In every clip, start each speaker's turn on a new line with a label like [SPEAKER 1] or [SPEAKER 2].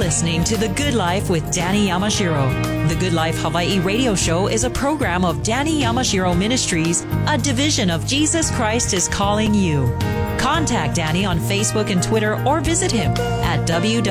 [SPEAKER 1] listening to The Good Life with Danny Yamashiro. The Good Life Hawaii radio show is a program of Danny Yamashiro Ministries, a division of Jesus Christ is Calling You. Contact Danny on Facebook and Twitter or visit him at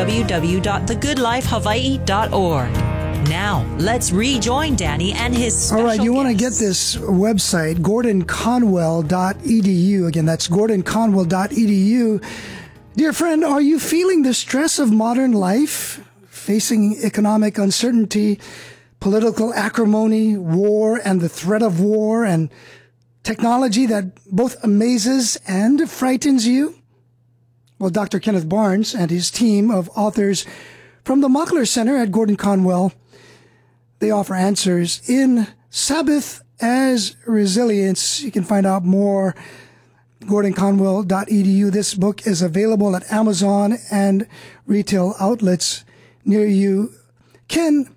[SPEAKER 1] www.thegoodlifehawaii.org. Now, let's rejoin Danny and his special
[SPEAKER 2] All right, you want to get
[SPEAKER 1] guests.
[SPEAKER 2] this website, gordonconwell.edu. Again, that's gordonconwell.edu. Dear friend, are you feeling the stress of modern life, facing economic uncertainty, political acrimony, war, and the threat of war, and technology that both amazes and frightens you? Well, Dr. Kenneth Barnes and his team of authors from the Mockler Center at Gordon Conwell, they offer answers in Sabbath as Resilience. You can find out more gordonconwell.edu. This book is available at Amazon and retail outlets near you. Ken,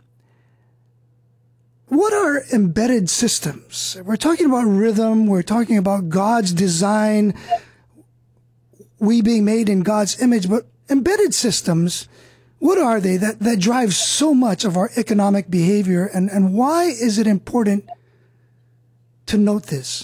[SPEAKER 2] what are embedded systems? We're talking about rhythm. We're talking about God's design, we being made in God's image. But embedded systems, what are they that drive so much of our economic behavior? And why is it important to note this?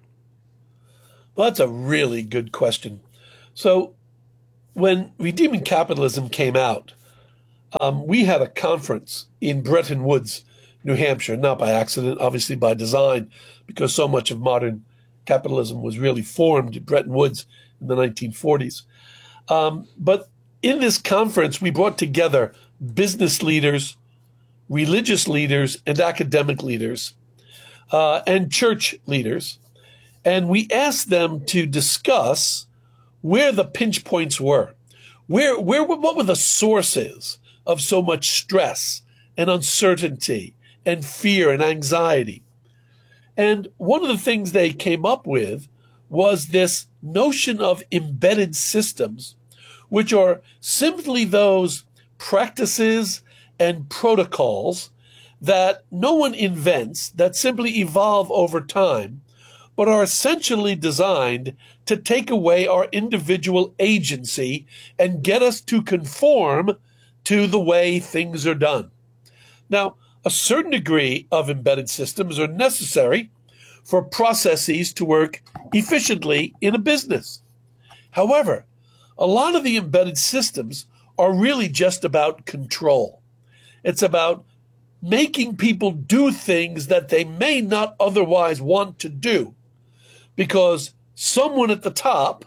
[SPEAKER 3] Well, that's a really good question. So when Redeeming Capitalism came out, we had a conference in Bretton Woods, New Hampshire, not by accident, obviously by design, because so much of modern capitalism was really formed in Bretton Woods in the 1940s. But in this conference, we brought together business leaders, religious leaders, and academic leaders, and church leaders. And we asked them to discuss where the pinch points were. What were the sources of so much stress and uncertainty and fear and anxiety? And one of the things they came up with was this notion of embedded systems, which are simply those practices and protocols that no one invents, that simply evolve over time, but are essentially designed to take away our individual agency and get us to conform to the way things are done. Now, a certain degree of embedded systems are necessary for processes to work efficiently in a business. However, a lot of the embedded systems are really just about control. It's about making people do things that they may not otherwise want to do, because someone at the top,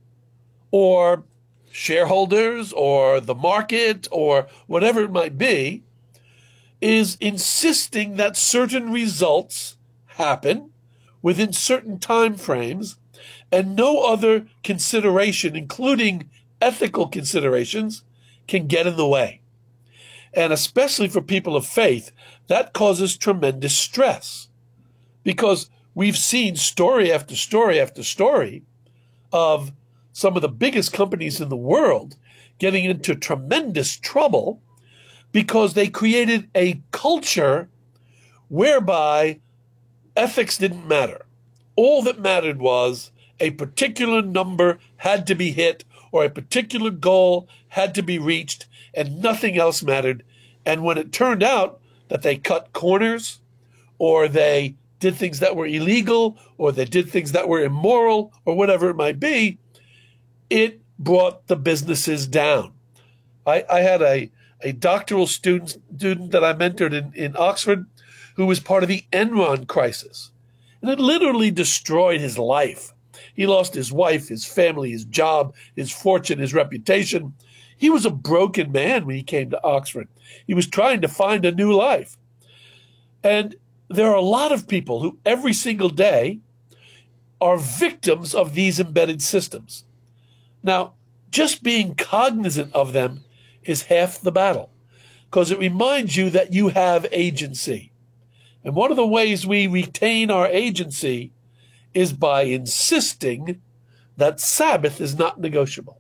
[SPEAKER 3] or shareholders, or the market, or whatever it might be, is insisting that certain results happen within certain time frames, and no other consideration, including ethical considerations, can get in the way. And especially for people of faith, that causes tremendous stress, because we've seen story after story after story of some of the biggest companies in the world getting into tremendous trouble because they created a culture whereby ethics didn't matter. All that mattered was a particular number had to be hit or a particular goal had to be reached, and nothing else mattered. And when it turned out that they cut corners, or they did things that were illegal, or they did things that were immoral, or whatever it might be, it brought the businesses down. I had a doctoral student that I mentored in Oxford who was part of the Enron crisis. And it literally destroyed his life. He lost his wife, his family, his job, his fortune, his reputation. He was a broken man when he came to Oxford. He was trying to find a new life. And there are a lot of people who every single day are victims of these embedded systems. Now, just being cognizant of them is half the battle, because it reminds you that you have agency. And one of the ways we retain our agency is by insisting that Sabbath is not negotiable.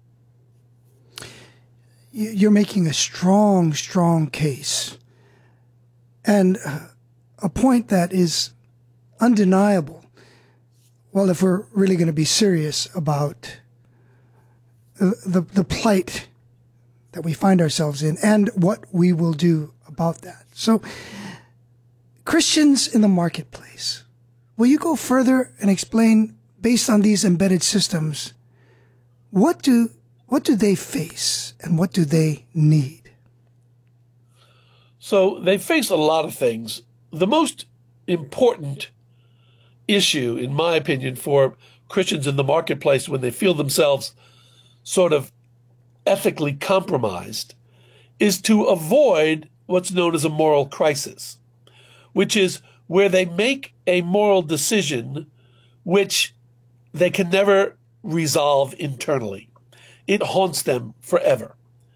[SPEAKER 2] You're making a strong, strong case. And a point that is undeniable. Well, if we're really going to be serious about the plight that we find ourselves in and what we will do about that. So, Christians in the marketplace, will you go further and explain, based on these embedded systems, what do they face and what do they need?
[SPEAKER 3] So they face a lot of things. The most important issue, in my opinion, for Christians in the marketplace when they feel themselves sort of ethically compromised is to avoid what's known as a moral crisis, which is where they make a moral decision which they can never resolve internally. It haunts them forever.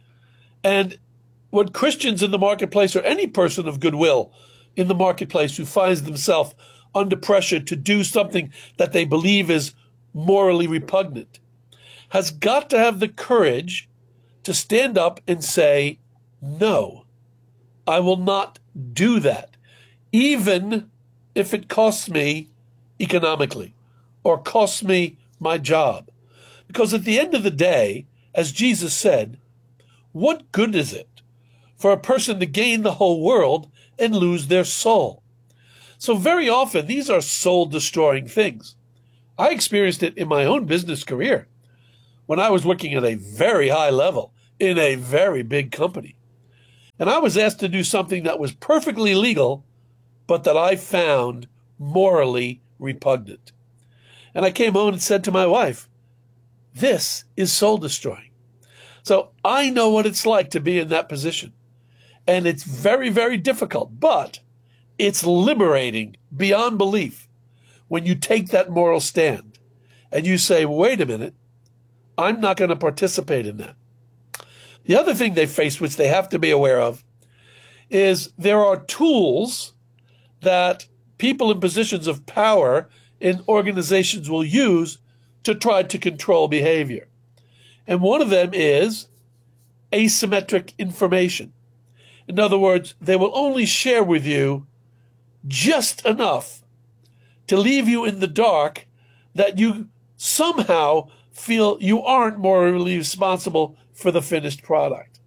[SPEAKER 3] And what Christians in the marketplace, or any person of goodwill in the marketplace who finds themselves under pressure to do something that they believe is morally repugnant, has got to have the courage to stand up and say, no, I will not do that, even if it costs me economically or costs me my job. Because at the end of the day, as Jesus said, what good is it for a person to gain the whole world and lose their soul? So very often, these are soul-destroying things. I experienced it in my own business career when I was working at a very high level in a very big company. And I was asked to do something that was perfectly legal, but that I found morally repugnant. And I came home and said to my wife, this is soul-destroying. So I know what it's like to be in that position. And it's very, very difficult, but it's liberating beyond belief when you take that moral stand and you say, wait a minute, I'm not going to participate in that. The other thing they face, which they have to be aware of, is there are tools that people in positions of power in organizations will use to try to control behavior. And one of them is asymmetric information. In other words, they will only share with you just enough to leave you in the dark that you somehow feel you aren't morally responsible for the finished product.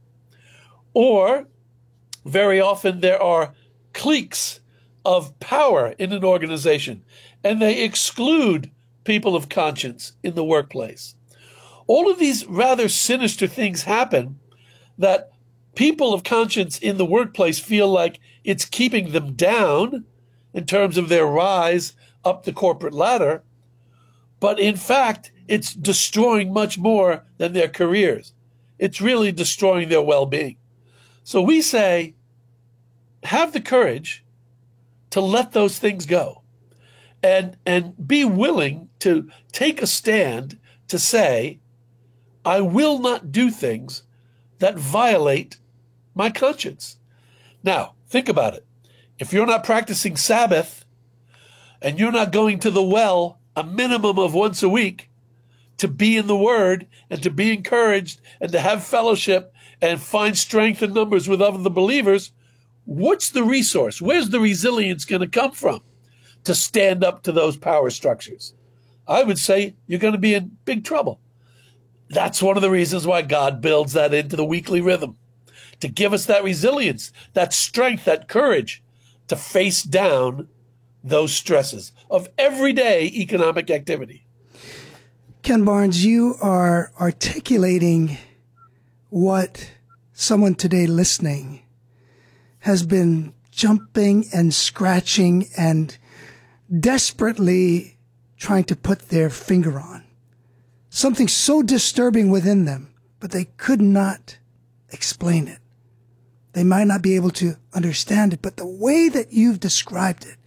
[SPEAKER 3] Or very often there are cliques of power in an organization, and they exclude people of conscience in the workplace. All of these rather sinister things happen that people of conscience in the workplace feel like it's keeping them down in terms of their rise up the corporate ladder, but in fact, it's destroying much more than their careers. It's really destroying their well-being. So we say, have the courage to let those things go and be willing to take a stand to say, I will not do things that violate my conscience. Now, think about it. If you're not practicing Sabbath and you're not going to the well a minimum of once a week to be in the Word and to be encouraged and to have fellowship and find strength in numbers with other believers, what's the resource? Where's the resilience going to come from to stand up to those power structures? I would say you're going to be in big trouble. That's one of the reasons why God builds that into the weekly rhythm, to give us that resilience, that strength, that courage to face down those stresses of everyday economic activity.
[SPEAKER 2] Ken Barnes, you are articulating what someone today listening has been jumping and scratching and desperately trying to put their finger on. Something so disturbing within them, but they could not explain it. They might not be able to understand it, but the way that you've described it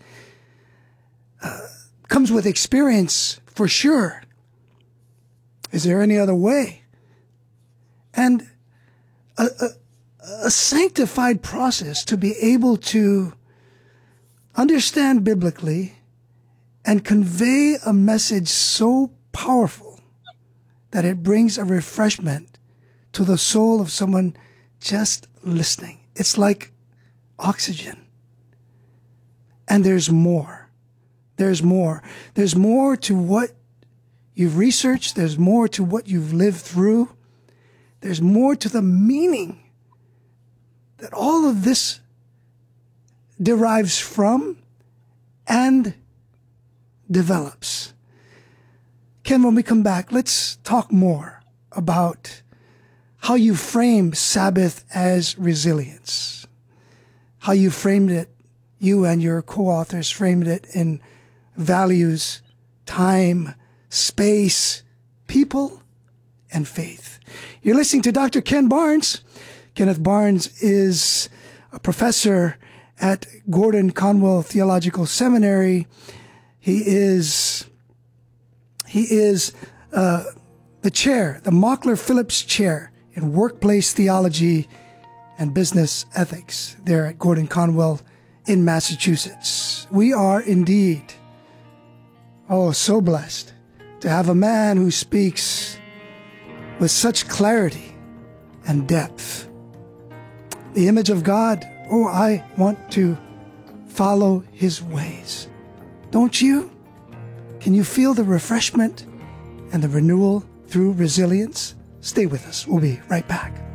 [SPEAKER 2] comes with experience for sure. Is there any other way? And a sanctified process to be able to understand biblically and convey a message so powerful that it brings a refreshment to the soul of someone just listening. It's like oxygen. And there's more. There's more. There's more to what you've researched. There's more to what you've lived through. There's more to the meaning that all of this derives from and develops. Ken, when we come back, let's talk more about how you frame Sabbath as resilience, how you framed it, you and your co-authors framed it in values, time, space, people, and faith. You're listening to Dr. Ken Barnes. Kenneth Barnes is a professor at Gordon Conwell Theological Seminary. He is the chair, the Mockler Phillips Chair in Workplace Theology and Business Ethics there at Gordon Conwell in Massachusetts. We are indeed, so blessed to have a man who speaks with such clarity and depth. The image of God, I want to follow his ways. Don't you? Can you feel the refreshment and the renewal through resilience? Stay with us. We'll be right back.